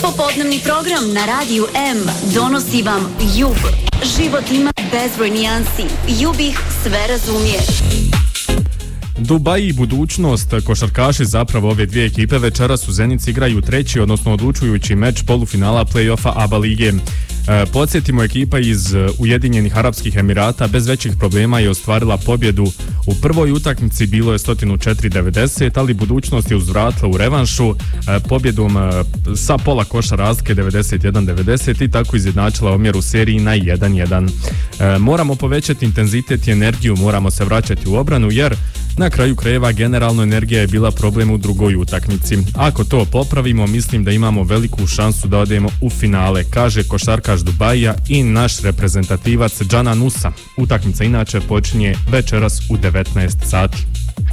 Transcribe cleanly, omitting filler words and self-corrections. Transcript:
Popodnevni program na Radiju M donosi vam Jub. Život ima bezbroj nijansi. Jub ih sve razumije. Dubai i budućnost. Košarkaši zapravo ove dvije ekipe večeras u Zenici igraju treći, odnosno odlučujući meč polufinala play-offa ABA lige. Podsjetimo, ekipa iz Ujedinjenih Arapskih Emirata bez većih problema je ostvarila pobjedu. U prvoj utakmici bilo je 104-90, ali budućnost je uzvratila u revanšu pobjedom sa pola koša razlike 91-90 i tako izjednačila omjer u seriji na 1-1. Moramo povećati intenzitet i energiju, moramo se vraćati u obranu jer na kraju krajeva generalno energija je bila problem u drugoj utakmici. Ako to popravimo, mislim da imamo veliku šansu da odemo u finale, kaže košarkaš Dubaija i naš reprezentativac Džana Nusa. Utakmica inače počinje večeras u 19 sati.